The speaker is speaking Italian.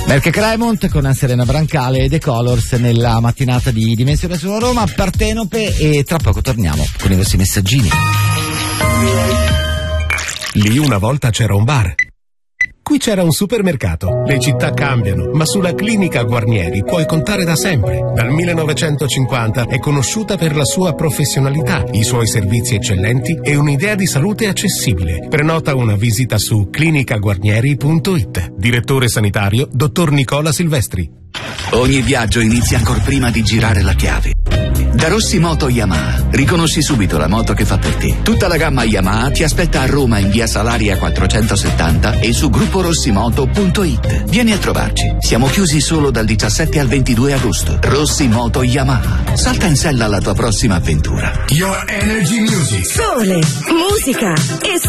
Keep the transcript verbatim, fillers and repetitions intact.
Berke Cremont con Serena Brancale e The Colors nella mattinata di Dimensione sulla Roma, Partenope, e tra poco torniamo con i vostri messaggini. Lì una volta c'era un bar. Qui c'era un supermercato. Le città cambiano, ma sulla Clinica Guarnieri puoi contare da sempre. Dal millenovecentocinquanta è conosciuta per la sua professionalità, i suoi servizi eccellenti e un'idea di salute accessibile. Prenota una visita su clinica guarnieri punto it. Direttore sanitario, dottor Nicola Silvestri. Ogni viaggio inizia ancor prima di girare la chiave. Da Rossi Moto Yamaha riconosci subito la moto che fa per te. Tutta la gamma Yamaha ti aspetta a Roma in via Salaria quattrocentosettanta e su gruppo rossimoto punto it. Vieni a trovarci. Siamo chiusi solo dal diciassette al ventidue agosto. Rossi Moto Yamaha. Salta in sella alla tua prossima avventura. Your Energy Music. Sole, musica e